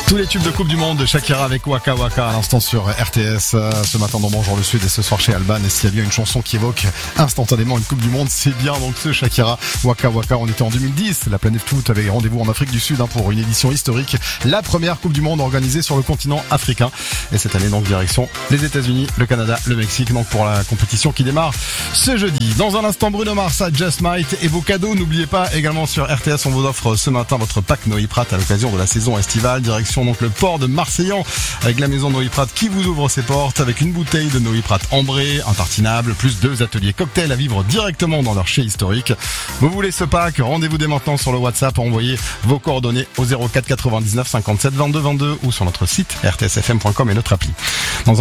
Tous les tubes de Coupe du Monde de Shakira avec Waka Waka à l'instant sur RTS. Ce matin dans Bonjour le Sud et ce soir chez Alban. Et s'il y a bien une chanson qui évoque instantanément une Coupe du Monde, c'est bien donc ce Shakira Waka Waka. On était en 2010. La planète foot avait rendez-vous en Afrique du Sud pour une édition historique. La première Coupe du Monde organisée sur le continent africain. Et cette année donc direction les États-Unis, le Canada, le Mexique. Donc pour la compétition qui démarre ce jeudi. Dans un instant, Bruno Mars à Just Might et vos cadeaux. N'oubliez pas également sur RTS, on vous offre ce matin votre pack Noé Prat à l'occasion de la saison estivale. Direction donc le port de Marseillan avec la maison Noé Prat qui vous ouvre ses portes avec une bouteille de Noé Prat ambrée, un tartinable, plus 2 ateliers cocktails à vivre directement dans leur chai historique. Vous voulez ce pack? Rendez-vous dès maintenant sur le WhatsApp, envoyez vos coordonnées au 04 99 57 22 22 ou sur notre site rtsfm.com et notre appli.